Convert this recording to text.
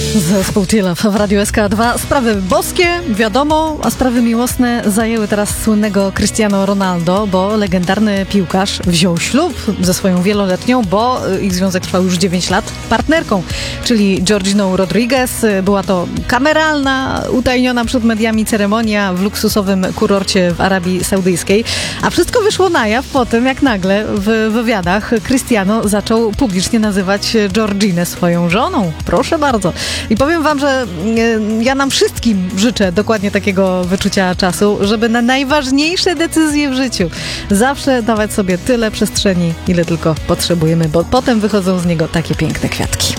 Zespół Tila w Radiu SK2. Sprawy boskie, wiadomo, a sprawy miłosne zajęły teraz słynnego Cristiano Ronaldo, bo legendarny piłkarz wziął ślub ze swoją wieloletnią, bo ich związek trwał już 9 lat, partnerką, czyli Georginą Rodriguez. Była to kameralna, utajniona przed mediami ceremonia w luksusowym kurorcie w Arabii Saudyjskiej, a wszystko wyszło na jaw po tym, jak nagle w wywiadach Cristiano zaczął publicznie nazywać Georginę swoją żoną. Proszę bardzo. I powiem wam, że ja nam wszystkim życzę dokładnie takiego wyczucia czasu, żeby na najważniejsze decyzje w życiu zawsze dawać sobie tyle przestrzeni, ile tylko potrzebujemy, bo potem wychodzą z niego takie piękne kwiatki.